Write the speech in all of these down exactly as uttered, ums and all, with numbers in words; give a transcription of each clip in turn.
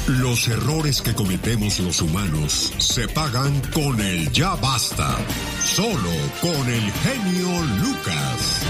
Los errores que cometemos los humanos se pagan con el ya basta. Solo con el genio Lucas.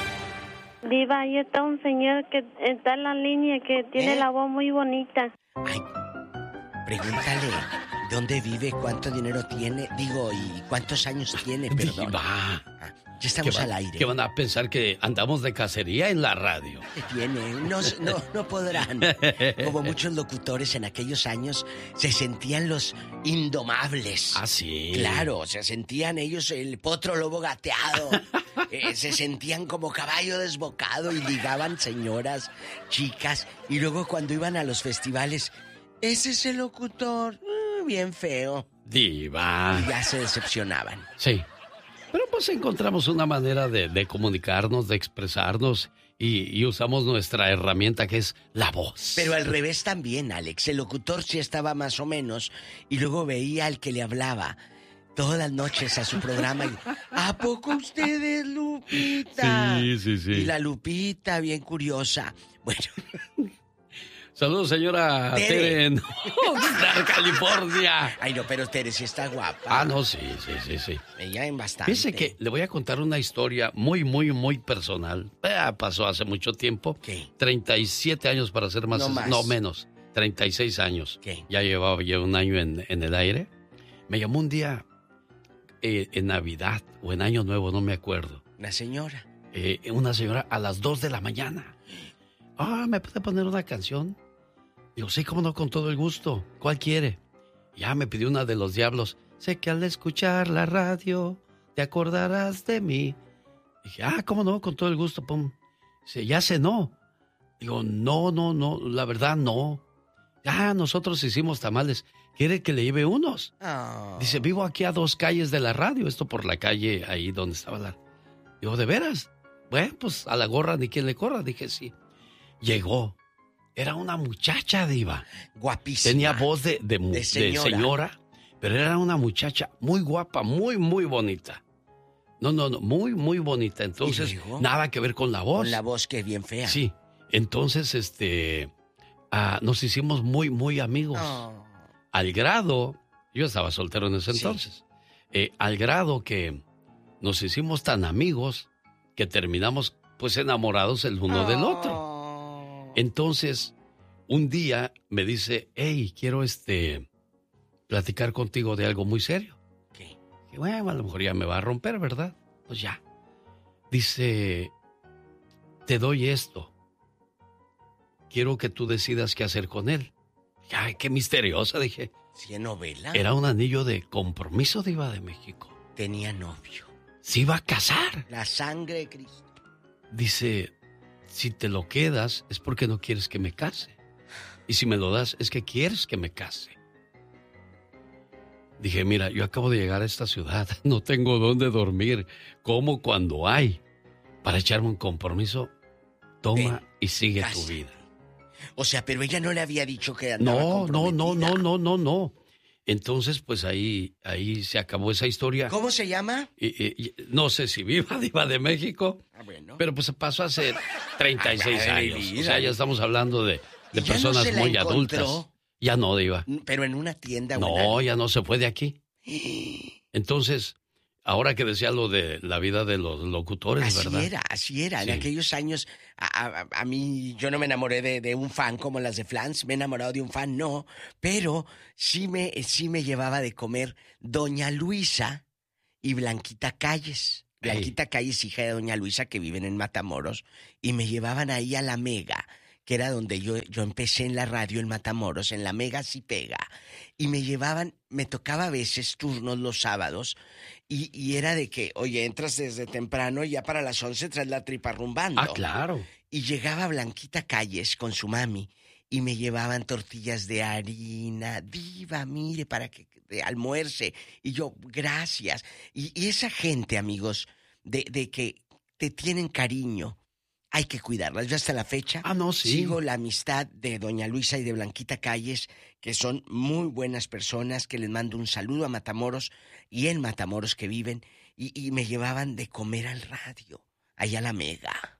Diva, ahí está un señor que está en la línea que tiene ¿Eh? la voz muy bonita. Ay, pregúntale dónde vive, cuánto dinero tiene, digo, y cuántos años tiene, perdón. Diva. Ah, ya estamos al aire. ¿Qué van a pensar que andamos de cacería en la radio? ¿Qué tiene? No, no, no podrán. Como muchos locutores en aquellos años se sentían los indomables. Ah, sí. Claro, se sentían ellos el potro lobo gateado. eh, se sentían como caballo desbocado y ligaban señoras, chicas. Y luego cuando iban a los festivales, ese es el locutor, mm, bien feo. Diva. Y ya se decepcionaban. Sí. Pero pues encontramos una manera de, de comunicarnos, de expresarnos y, y usamos nuestra herramienta que es la voz. Pero al revés también, Alex. El locutor sí estaba más o menos y luego veía al que le hablaba todas las noches a su programa y ¿a poco usted es Lupita? Sí, sí, sí. Y la Lupita, bien curiosa. Bueno... Saludos, señora Tere. Tere, no, de California. Ay, no, pero Tere sí está guapa. Ah, no, sí, sí, sí, sí. Ella en bastante. Fíjese que le voy a contar una historia muy, muy, muy personal. Eh, pasó hace mucho tiempo. ¿Qué? treinta y siete años para ser más... No más. No, menos. treinta y seis años. ¿Qué? Ya llevaba ya un año en, en el aire. Me llamó un día eh, en Navidad o en Año Nuevo, no me acuerdo. Una señora. Eh, una señora a las dos de la mañana. Ah, ¿me puede poner una canción? Digo, sí, cómo no, con todo el gusto. ¿Cuál quiere? Ya me pidió una de Los Diablos. Sé que al escuchar la radio te acordarás de mí. Dije, ah, cómo no, con todo el gusto. Pum. Dice, ya cenó. Digo, no, no, no, la verdad no. Ya, nosotros hicimos tamales. ¿Quiere que le lleve unos? Oh. Dice, vivo aquí a dos calles de la radio. Esto por la calle ahí donde estaba la... Digo, ¿de veras? Bueno, pues a la gorra ni quien le corra. Dije, sí. Llegó. Era una muchacha, Diva. Guapísima. Tenía voz de, de, de, señora. de señora, pero era una muchacha muy guapa, muy, muy bonita. No, no, no, muy, muy bonita. Entonces, nada que ver con la voz. Con la voz que es bien fea. Sí. Entonces, este, ah, nos hicimos muy, muy amigos. Oh. Al grado, yo estaba soltero en ese entonces, sí. eh, al grado que nos hicimos tan amigos que terminamos, pues, enamorados el uno oh. del otro. Entonces, un día me dice, hey, quiero este platicar contigo de algo muy serio. ¿Qué? Y bueno, a lo mejor ya me va a romper, ¿verdad? Pues ya. Dice, te doy esto. Quiero que tú decidas qué hacer con él. Ay, qué misteriosa, dije. ¿Sí es novela? Era un anillo de compromiso, Diva de México. Tenía novio. Se iba a casar. La sangre de Cristo. Dice... Si te lo quedas es porque no quieres que me case. Y si me lo das es que quieres que me case. Dije, mira, yo acabo de llegar a esta ciudad. No tengo dónde dormir. Como cuando hay. Para echarme un compromiso, toma Ven, y sigue cásate. Tu vida. O sea, pero ella no le había dicho que andaba No, no, no, no, no, no, no. Entonces, pues ahí, ahí se acabó esa historia. ¿Cómo se llama? Y, y, y, no sé si viva, Diva de México. Ah, bueno. Pero pues pasó hace treinta y seis Ay, años. vida. O sea, ya estamos hablando de, de ¿Ya personas no se muy la adultas. Ya no, Diva. Pero en una tienda. No, una... ya no se fue de aquí. Entonces, ahora que decía lo de la vida de los locutores, así ¿verdad? Así era, así era. Sí. En aquellos años, a, a, a mí, yo no me enamoré de, de un fan como las de Flans. Me he enamorado de un fan, no. Pero sí me, sí me llevaba de comer Doña Luisa y Blanquita Calles. Blanquita Ay. Calles, hija de Doña Luisa, que viven en Matamoros. Y me llevaban ahí a la Mega, que era donde yo, yo empecé en la radio en Matamoros. En la Mega sí pega. Y me llevaban, me tocaba a veces turnos los sábados. Y, y era de que, oye, entras desde temprano y ya para las once traes la tripa rumbando. Ah, claro. Y llegaba Blanquita Calles con su mami y me llevaban tortillas de harina. Diva, mire, para que almuerce. Y yo, gracias. Y, y esa gente, amigos, de, de que te tienen cariño, hay que cuidarlas. Yo hasta la fecha ah, no, sí. sigo la amistad de Doña Luisa y de Blanquita Calles, que son muy buenas personas, que les mando un saludo a Matamoros y en Matamoros que viven, y, y me llevaban de comer al radio, allá a la Mega.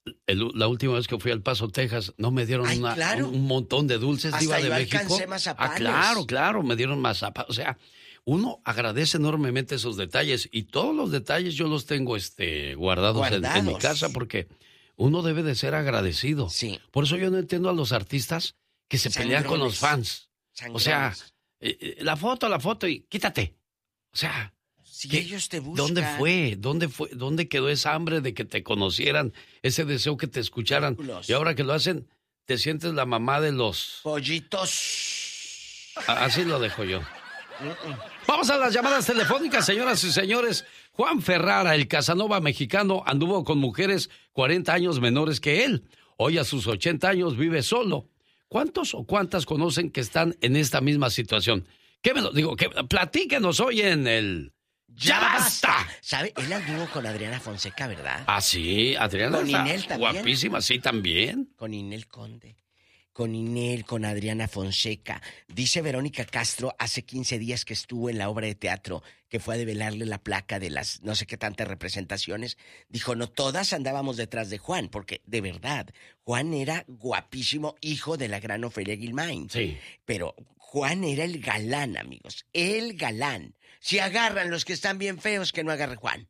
El, la última vez que fui al Paso, Texas, no me dieron Ay, una, claro. un, un montón de dulces, Hasta Diva yo de México. alcancé mazapanes. Ah, claro, claro, me dieron mazapanes. O sea, uno agradece enormemente esos detalles y todos los detalles yo los tengo este, guardados, Guardados. En, en mi casa porque uno debe de ser agradecido. Sí. Por eso yo no entiendo a los artistas que se pelean con los fans. Sangrones. O sea, eh, eh, la foto, la foto y quítate. O sea, si ¿qué, ellos te buscan. ¿dónde fue? ¿Dónde fue? ¿Dónde quedó esa hambre de que te conocieran? Ese deseo que te escucharan. Vínculos. Y ahora que lo hacen, te sientes la mamá de los... Pollitos. A- Así lo dejo yo. Vamos a las llamadas telefónicas, señoras y señores. Juan Ferrara, el Casanova mexicano, anduvo con mujeres cuarenta años menores que él. Hoy a sus ochenta años vive solo. ¿Cuántos o cuántas conocen que están en esta misma situación? ¿Qué me lo digo? Que platíquenos hoy en el... ¡Ya basta! ¿Sabe? Él anduvo con Adriana Fonseca, ¿verdad? Ah, sí, Adriana Con está Inel también. guapísima, sí, también. Con Inel Conde. Con Inel, con Adriana Fonseca. Dice Verónica Castro hace quince días que estuvo en la obra de teatro, que fue a develarle la placa de las no sé qué tantas representaciones. Dijo, no todas andábamos detrás de Juan, porque de verdad, Juan era guapísimo, hijo de la gran Ofelia Guilmain. Sí. Pero Juan era el galán, amigos, el galán. Si agarran los que están bien feos, que no agarre Juan.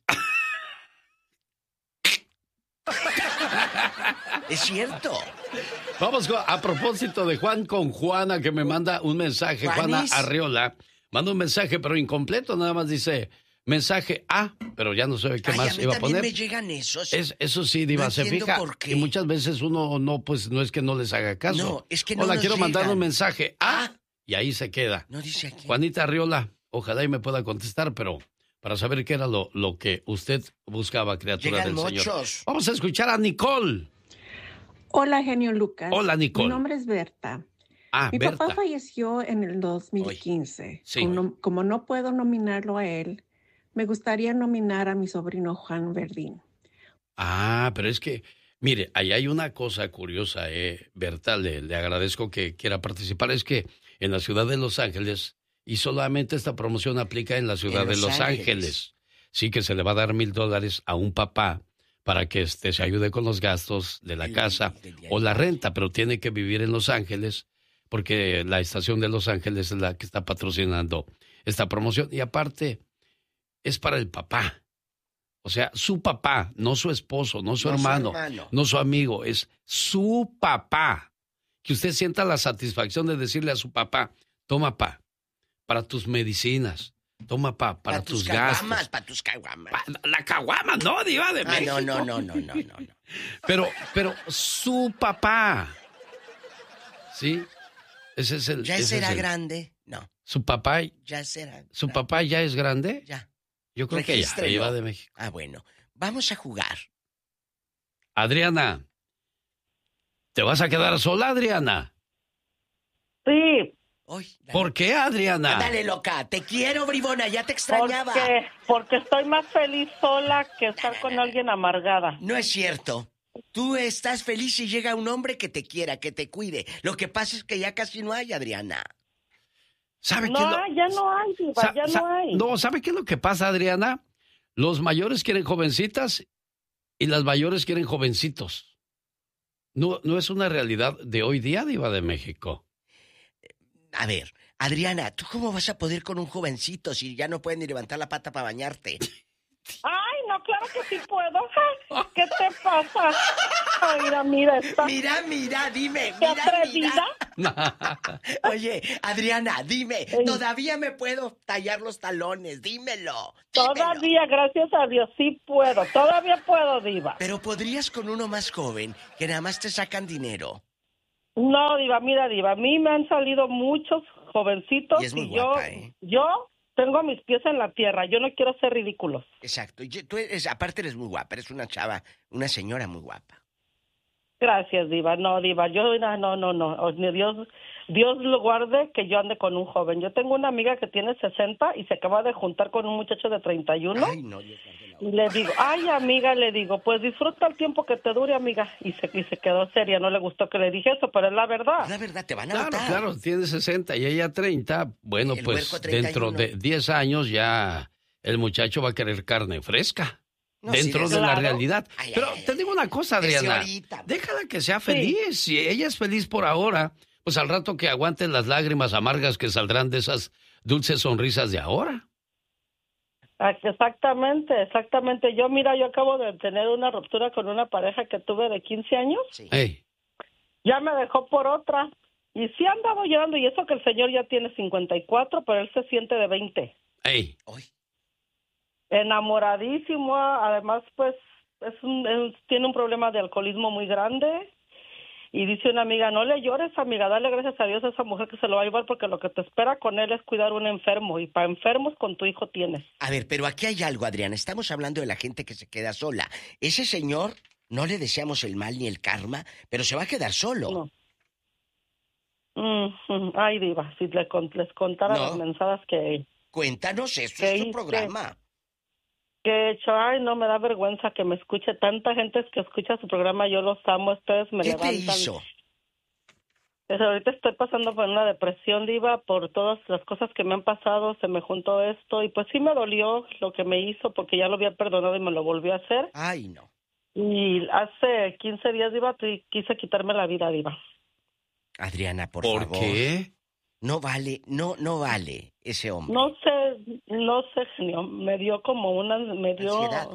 Es cierto. Vamos con- a propósito de Juan con Juana, que me manda un mensaje. Juana Juanis. Arriola manda un mensaje, pero incompleto, nada más dice mensaje A, pero ya no sabe qué Ay, más a mí iba a también poner. me llegan esos. Es, eso sí, Diva, No se entiendo fija. por qué. Y muchas veces uno no, pues no es que no les haga caso. No, es que no Hola, nos quiero mandar llegan. un mensaje A, Ah. y ahí se queda. No dice aquí. Juanita Arriola, ojalá y me pueda contestar, pero para saber qué era lo, lo que usted buscaba, criatura Llegan del Señor. muchos. Vamos a escuchar a Nicole. Hola, genio Lucas. Hola, Nicole. Mi nombre es Berta. Ah, Mi Berta. papá falleció en el dos mil quince. Sí. Como, como no puedo nominarlo a él, me gustaría nominar a mi sobrino Juan Verdín. Ah, pero es que, mire, ahí hay una cosa curiosa, eh, Berta, le, le agradezco que quiera participar. Es que en la ciudad de Los Ángeles, y solamente esta promoción aplica en la ciudad En de Los Los Ángeles. Ángeles. Sí que se le va a dar mil dólares a un papá para que este, se ayude con los gastos de la El- casa del día o de la hoy. renta, pero tiene que vivir en Los Ángeles porque la estación de Los Ángeles es la que está patrocinando esta promoción. Y aparte, es para el papá. O sea, su papá, no su esposo, no su No su hermano, hermano. no su amigo, es su papá. Que usted sienta la satisfacción de decirle a su papá, toma pa, para tus medicinas, toma pa, para, tus, caguamas, gastos. para tus caguamas. Pa- la caguama, no, Diva de Ah, México. no, no, no, no, no, no, no. Pero, pero su papá. ¿Sí? Ese es el. ¿Ya ese será es el- grande? No, Su papá, ya será. su grande. papá ya es grande. Ya. Yo creo que ya, Regístrelo. Diva de México. Ah, bueno. Vamos a jugar. Adriana, ¿te vas a quedar sola, Adriana? Sí, Hoy. dale. ¿Por qué, Adriana? Dale, loca. Te quiero, bribona. Ya te extrañaba. porque, porque estoy más feliz sola que estar con alguien amargada. No es cierto. Tú estás feliz si llega un hombre que te quiera, que te cuide. Lo que pasa es que ya casi no hay, Adriana. ¿Sabe qué No es lo- hay, ya no hay, Diva, Sa- ya sa- no hay. No, ¿sabe qué es lo que pasa, Adriana? Los mayores quieren jovencitas y las mayores quieren jovencitos. No, no es una realidad de hoy día, Diva de México. A ver, Adriana, ¿tú cómo vas a poder con un jovencito si ya no pueden ni levantar la pata para bañarte? Ay, no, claro que sí puedo. Ay, ¿qué te pasa? Ay, mira, mira, esta. Mira, mira, dime, ¿Qué mira, atrevida? mira. Oye, Adriana, dime, Ey. todavía me puedo tallar los talones, dímelo. dímelo. Todavía, gracias a Dios, sí puedo. Todavía puedo, Diva. Pero podrías con uno más joven, que nada más te sacan dinero. No, Diva, mira, Diva, a mí me han salido muchos jovencitos Y es muy yo, guapa, ¿eh? yo tengo mis pies en la tierra. Yo no quiero ser ridículos. Exacto. Y tú eres, aparte eres muy guapa, eres una chava, una señora muy guapa. Gracias, Diva. No, Diva, yo no, no, no, no. O- ni Dios, Dios lo guarde que yo ande con un joven. Yo tengo una amiga que tiene sesenta y se acaba de juntar con un muchacho de treinta y uno. Ay, no, Dios guarde la Y le digo, ay, amiga, le digo, pues disfruta el tiempo que te dure, amiga. Y se, y se quedó seria, no le gustó que le dije eso, pero es la verdad. La verdad, te van a Claro, matar. claro, tiene sesenta y ella treinta. Bueno, El pues huerco treinta y uno. dentro de diez años ya el muchacho va a querer carne fresca. No, dentro sí, de claro. la realidad. Ay, Pero ay, te digo una cosa, Adriana. ahorita. Déjala que sea feliz. Si ella es feliz por ahora, pues al rato que aguanten las lágrimas amargas que saldrán de esas dulces sonrisas de ahora. Exactamente, exactamente. Yo, mira, yo acabo de tener una ruptura con una pareja que tuve de quince años. Sí. Hey, Ya me dejó por otra. Y sí andaba llorando, y eso que el señor ya tiene cincuenta y cuatro, pero él se siente de veinte. hey. Ay, Enamoradísimo, además, pues, es un, es- tiene un problema de alcoholismo muy grande. Y dice una amiga, no le llores, amiga, dale gracias a Dios a esa mujer que se lo va a llevar, porque lo que te espera con él es cuidar un enfermo, y para enfermos con tu hijo tienes. a ver, pero aquí hay algo, Adriana. Estamos hablando de la gente que se queda sola. Ese señor, no le deseamos el mal ni el karma, pero se va a quedar solo. No. Mm, mm, ay, diva, si le con- les contara No. las mensadas que, Cuéntanos, esto ¿Qué es tu hice? programa. que he hecho. Ay, no, me da vergüenza que me escuche tanta gente que escucha su programa. Yo los amo, ustedes me ¿Qué levantan. te hizo? Pues ahorita estoy pasando por una depresión, diva, por todas las cosas que me han pasado. Se me juntó esto y pues sí me dolió lo que me hizo, porque ya lo había perdonado y me lo volvió a hacer. Ay, no. Y hace quince días, diva, tri- quise quitarme la vida, diva. Adriana, por, ¿Por favor. qué? No vale, no, no vale ese hombre. No sé, no sé, genio. Me dio como una, me dio, Ansiedad.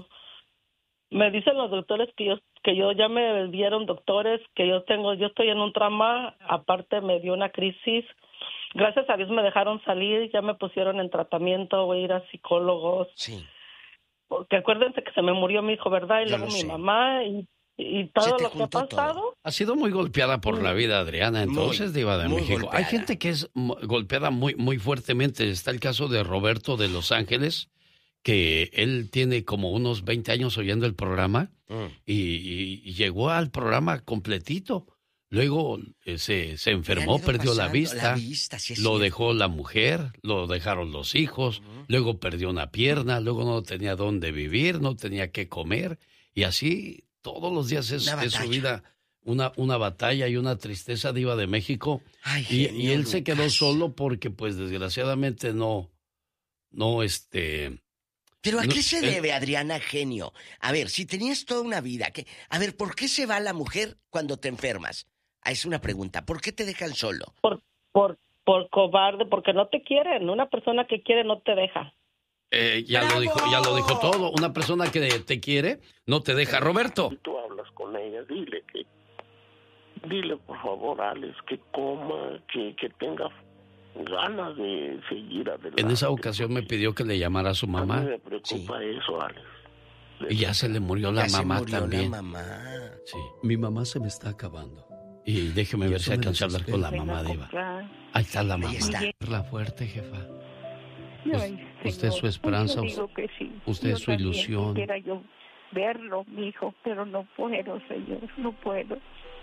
me dicen los doctores que yo, que yo ya me vieron doctores, que yo tengo, yo estoy en un trauma, aparte me dio una crisis. Gracias a Dios me dejaron salir, ya me pusieron en tratamiento, voy a ir a psicólogos. Sí. Porque acuérdense que se me murió mi hijo, ¿verdad? Y Yo luego lo mi sé. mamá y, y Se todo te lo que ha juntó pasado. todo. Ha sido muy golpeada por la vida, Adriana, entonces, Muy, diva de muy México. golpeada. Hay gente que es mo- golpeada muy, muy fuertemente. Está el caso de Roberto de Los Ángeles, que él tiene como unos veinte años oyendo el programa Mm. y, y- y llegó al programa completito. Luego eh, se, se Le enfermó, han ido perdió la pasando vista, la vista, sí es lo cierto. dejó la mujer, lo dejaron los hijos, luego perdió una pierna, luego no tenía dónde vivir, no tenía qué comer, y así todos los días es, Una es su batalla. vida una, una batalla y una tristeza, diva de México. Ay, Y, genio y él se quedó Lucas. solo porque, pues, desgraciadamente no, no, este... ¿Pero a No, qué se él- debe, Adriana, genio? A ver, si tenías toda una vida, que... a ver, ¿por qué se va la mujer cuando te enfermas? Ah, es una pregunta. ¿Por qué te dejan solo? Por, por, por cobarde, porque no te quieren. Una persona que quiere no te deja. eh, ya lo ¡Bravo! dijo, ya lo dijo todo. Una persona que te quiere no te deja. Roberto, Si tú hablas con ella, dile que, dile por favor, Alex, que coma, que, que tenga ganas de seguir adelante. en esa ocasión me pidió que le llamara a su A mí mamá me preocupa eso, Alex. y ya se le murió la Ya se mamá murió también. la mamá. Sí, mi mamá se me está acabando. Y déjeme ver si alcanzo a hablar con la mamá, diva. Ahí está la mamá. está. La fuerte, jefa. Ay, usted es su señor, esperanza, yo digo que sí. usted Yo es su también ilusión. Quisiera yo verlo, mi hijo, pero no puedo, señor, no puedo.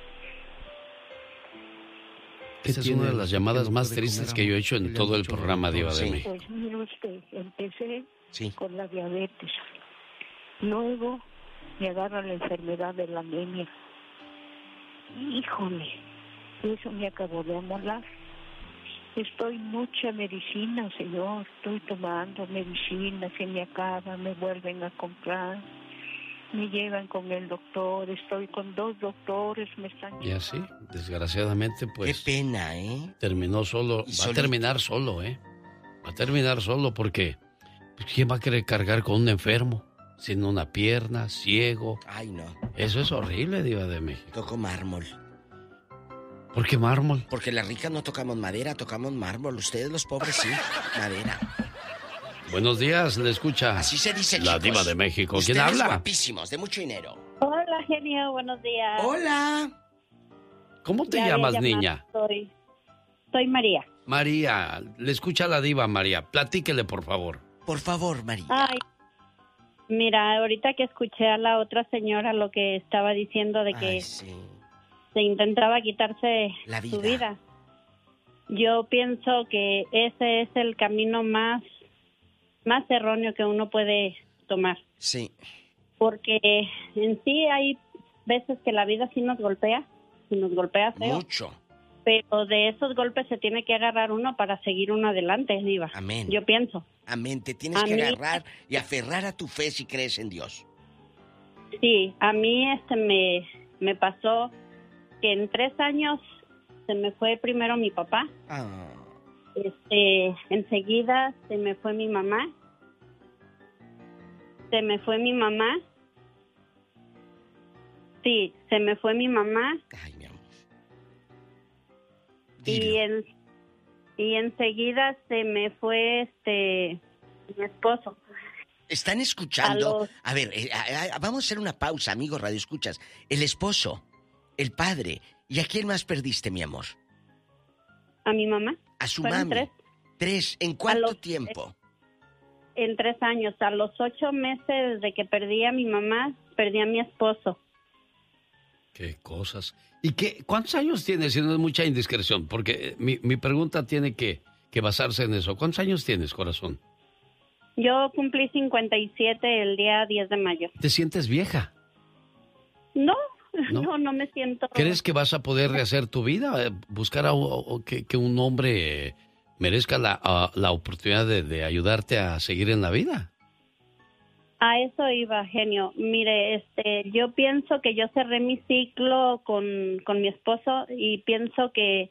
Esta es una de las llamadas más tristes que yo he hecho en todo el programa, Diva de Sí. México. Pues mire usted, empecé Sí. con la diabetes. Luego me agarra la enfermedad de la anemia. Híjole, eso me acabó de amolar. Estoy mucha medicina, señor. Estoy tomando medicina, se me acaba, me vuelven a comprar. Me llevan con el doctor, estoy con dos doctores, me están... Y así, desgraciadamente, pues Qué pena, ¿eh? terminó solo. Y Va a solito. terminar solo, ¿eh? Va a terminar solo porque pues, ¿quién va a querer cargar con un enfermo? Sin una pierna, ciego. Ay, no. Eso es horrible, Diva de México. Toco mármol. ¿Por qué mármol? Porque las ricas no tocamos madera, tocamos mármol. Ustedes, los pobres, sí. Madera. Buenos días, le escucha. Así se dice, La chicos. Diva de México. ¿Quién Ustedes habla? guapísimos, de mucho dinero. Hola, genio, buenos días. Hola. ¿Cómo te Ya había llamas, llamado, niña? Soy, soy María. María, le escucha la Diva, María. Platíquele, por favor. Por favor, María. Ay, mira, ahorita que escuché a la otra señora lo que estaba diciendo de que Ay, sí. se intentaba quitarse La su vida. vida. Yo pienso que ese es el camino más, más erróneo que uno puede tomar. Sí. Porque en sí hay veces que la vida sí nos golpea, y nos golpea feo, Mucho. pero de esos golpes se tiene que agarrar uno para seguir uno adelante, Diva. Amén. Yo pienso. Amén. Te tienes A que mí- agarrar y aferrar a tu fe si crees en Dios. Sí, a mí este me, me pasó que en tres años se me fue primero mi papá. Ah. Este, enseguida se me fue mi mamá. Se me fue mi mamá. Sí, se me fue mi mamá. Ay, mi amor. Y Dilo. en, y enseguida se me fue este mi esposo. ¿Están escuchando? A los- A ver, eh, a- a- vamos a hacer una pausa, amigos Radio Escuchas. El esposo, el padre. ¿Y a quién más perdiste, mi amor? A mi mamá. A su Fueron mami. tres. Tres. ¿En cuánto los- tiempo? En tres años. A los ocho meses de que perdí a mi mamá, perdí a mi esposo. Qué cosas. ¿Y qué, cuántos años tienes? Si no es mucha indiscreción, porque eh, mi, mi pregunta tiene que, que basarse en eso. ¿Cuántos años tienes, corazón? Yo cumplí cincuenta y siete el día diez de mayo. ¿Te sientes vieja? No, ¿No? no, no, me siento. ¿Crees que vas a poder rehacer tu vida? Eh, ¿Buscar a, un- o que, que un hombre eh, merezca la, a- la oportunidad de, de ayudarte a seguir en la vida? A eso iba, genio. Mire, este, yo pienso que yo cerré mi ciclo con, con mi esposo y pienso que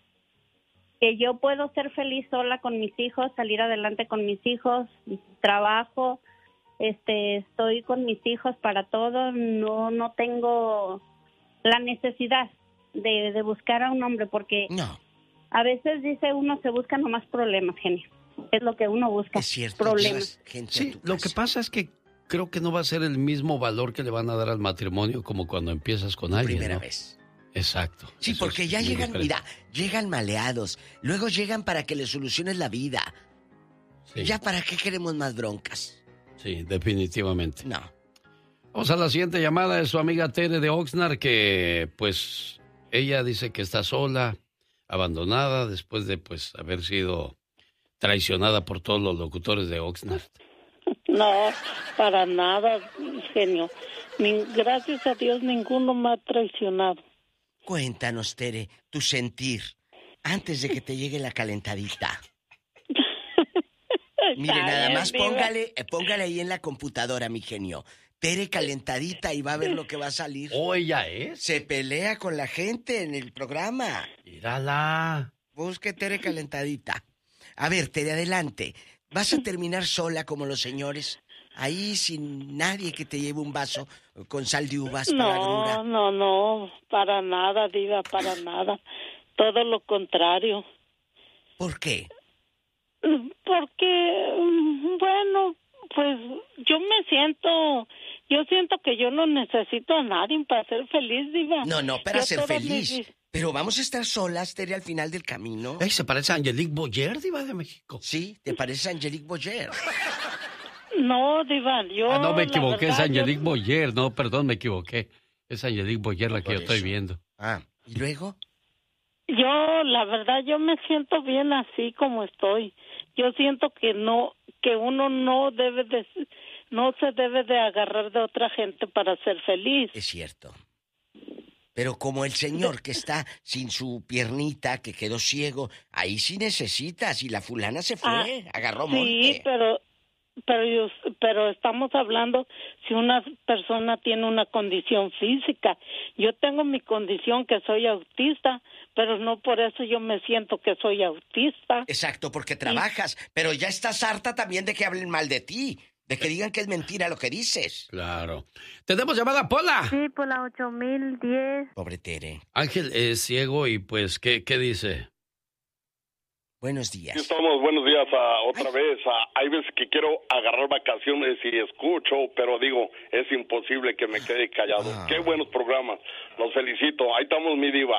que yo puedo ser feliz sola con mis hijos, salir adelante con mis hijos, trabajo, este, estoy con mis hijos para todo, no no tengo la necesidad de, de buscar a un hombre porque No, a veces dice uno se busca nomás problemas, genio. Es lo que uno busca, es cierto. problemas. llevas gente a Sí, tu lo que casa. pasa es que creo que no va a ser el mismo valor que le van a dar al matrimonio como cuando empiezas con alguien, Primera ¿no? vez. Exacto. Sí, Eso porque es ya muy llegan, diferente. mira, llegan maleados. Luego llegan para que le soluciones la vida. Sí, ¿Ya para qué queremos más broncas? sí, definitivamente. No. Vamos a la siguiente llamada de su amiga Tere de Oxnard, que pues ella dice que está sola, abandonada, después de pues haber sido traicionada por todos los locutores de Oxnard. No, para nada, genio. Ni- gracias a Dios ninguno me ha traicionado. Cuéntanos, Tere, tu sentir antes de que te llegue la calentadita. Mire, Está nada bien, más Diva. póngale, eh, póngale ahí en la computadora, mi genio. Tere calentadita y va a ver lo que va a salir. ¿Oh, ella es? Se pelea con la gente en el programa. Mírala. Busque Tere calentadita. A ver, Tere, adelante. ¿Vas a terminar sola como los señores? Ahí sin nadie que te lleve un vaso con sal de uvas para la No, grura. no, no, para nada, Diva, para nada. Todo lo contrario. ¿Por qué? Porque, mm, bueno, pues yo me siento, yo siento que yo no necesito a nadie para ser feliz, Diva. No, no, para Yo ser todas feliz. mis- Pero vamos a estar solas, Tere, al final del camino. Ey, se parece a Angelique Boyer, diva de México. Sí, ¿te parece a Angelique Boyer? No, Diva, yo... Ah, no, me la equivoqué, es verdad, yo- Angelique Boyer. No, perdón, me equivoqué. Es Angelique Boyer la que Por yo estoy eso. viendo. Ah, ¿y luego? Yo, la verdad, yo me siento bien así como estoy. Yo siento que no, que uno no debe de, no se debe de agarrar de otra gente para ser feliz. Es cierto. Pero como el señor que está sin su piernita, que quedó ciego, ahí sí necesitas. Y la fulana se fue, Ah, agarró Sí, monte. pero, pero, yo- pero estamos hablando si una persona tiene una condición física. Yo tengo mi condición que soy autista, pero no por eso yo me siento que soy autista. Exacto, porque trabajas. Pero ya estás harta también de que hablen mal de ti. De que digan que es mentira lo que dices. Claro. ¿Tenemos llamada, Pola? Sí, por la ocho mil diez. Pobre Tere. Ángel es ciego y pues, ¿qué, qué dice? Buenos Aquí días. estamos, buenos días ah, otra Ay. vez. Ah, hay veces que quiero agarrar vacaciones y escucho, pero digo, es imposible que me quede callado. Ah. Qué buenos programas, los felicito. Ahí estamos, mi diva.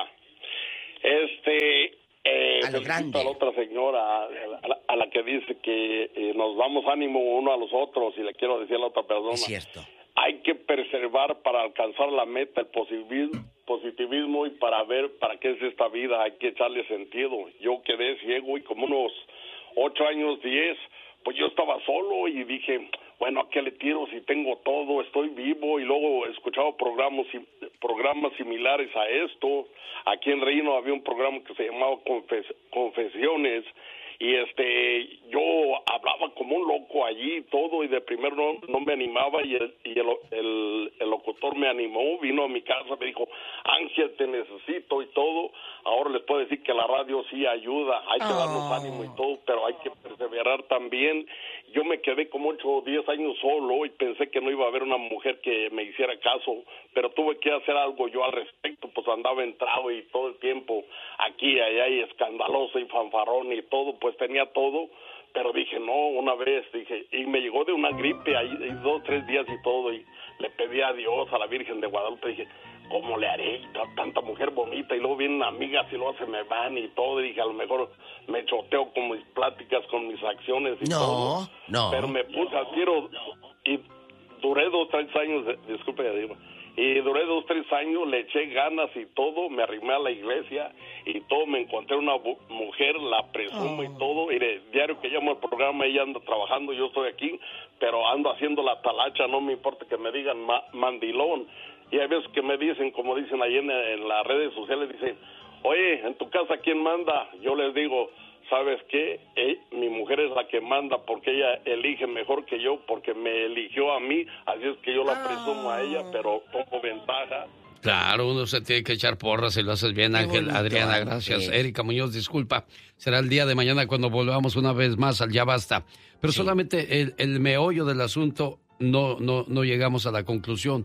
Este, eh, A lo felicito grande. a la otra señora, a la, a la que dice que eh, nos damos ánimo uno a los otros, y le quiero decir a la otra persona. Es cierto. Hay que preservar para alcanzar la meta, el positivismo, positivismo y para ver para qué es esta vida, hay que echarle sentido. Yo quedé ciego y como unos ocho años, diez, pues yo estaba solo y dije, bueno, ¿a qué le tiro si tengo todo? Estoy vivo. Y luego he escuchado programas, programas similares a esto. Aquí en Reino había un programa que se llamaba Confes- Confesiones, y este yo hablaba como un loco allí y todo, y de primero no, no me animaba, y, el, y el, el, el locutor me animó, vino a mi casa, me dijo, Ángel, te necesito y todo. Ahora les puedo decir que la radio sí ayuda, hay que oh. darnos ánimo y todo, pero hay que perseverar también. Yo me quedé como ocho o diez años solo y pensé que no iba a haber una mujer que me hiciera caso, pero tuve que hacer algo yo al respecto, pues andaba entrado y todo el tiempo aquí y allá y escandaloso y fanfarrón y todo, pues tenía todo, pero dije no, una vez, dije, y me llegó de una gripe ahí, ahí dos, tres días y todo, y le pedí a Dios, a la Virgen de Guadalupe, dije, ¿cómo le haré? Tanta mujer bonita, y luego vienen amigas y luego se me van y todo, y dije, a lo mejor me choteo con mis pláticas, con mis acciones y no, todo. No, pero me puse al tiro y duré dos, tres años, disculpe, ya digo, y duré dos, tres años, le eché ganas y todo, me arrimé a la iglesia y todo, me encontré una bu- mujer, la presumo oh. y todo, y de diario que llamo al programa, ella anda trabajando, yo estoy aquí, pero ando haciendo la talacha, no me importa que me digan ma- mandilón. Y hay veces que me dicen, como dicen ahí en, en las redes sociales, dicen, oye, en tu casa, ¿quién manda? Yo les digo, ¿sabes qué? Eh, mi mujer es la que manda porque ella elige mejor que yo, porque me eligió a mí, así es que yo la presumo a ella, pero tomo ventaja. Claro, uno se tiene que echar porras y lo haces bien, Qué Ángel. Bonito, Adriana, gracias. Sí. Erika Muñoz, disculpa. Será el día de mañana cuando volvamos una vez más al Ya Basta. Pero sí. solamente el, el meollo del asunto, no, no, no llegamos a la conclusión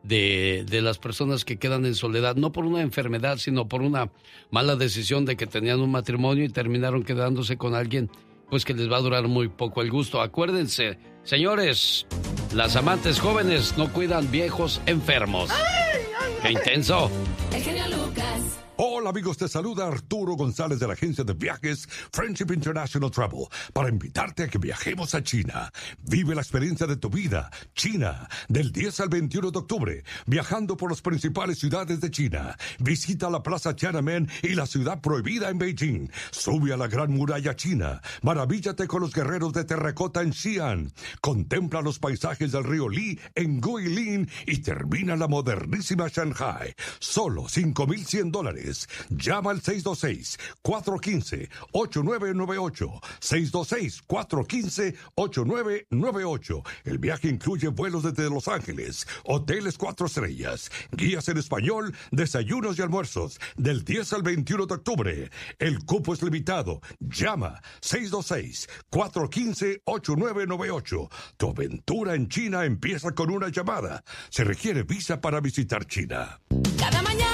de, de las personas que quedan en soledad, no por una enfermedad, sino por una mala decisión de que tenían un matrimonio y terminaron quedándose con alguien, pues que les va a durar muy poco el gusto. Acuérdense, señores, las amantes jóvenes no cuidan viejos enfermos. ¡Ay, ay, ay! ¡Qué intenso! El genio Lucas. Hola amigos, te saluda Arturo González de la agencia de viajes Friendship International Travel para invitarte a que viajemos a China. Vive la experiencia de tu vida, China, del diez al veintiuno de octubre, viajando por las principales ciudades de China. Visita la Plaza Tiananmen y la ciudad prohibida en Beijing. Sube a la Gran Muralla China. Maravíllate con los guerreros de terracota en Xi'an. Contempla los paisajes del río Li en Guilin y termina la modernísima Shanghai. Solo cinco mil cien dólares. Llama al seis dos seis, cuatro uno cinco, ocho nueve nueve ocho. seis dos seis, cuatro uno cinco, ocho nueve nueve ocho. El viaje incluye vuelos desde Los Ángeles, hoteles cuatro estrellas, guías en español, desayunos y almuerzos, del diez al veintiuno de octubre. El cupo es limitado. Llama seis dos seis, cuatro uno cinco, ocho nueve nueve ocho. Tu aventura en China empieza con una llamada. Se requiere visa para visitar China. Cada mañana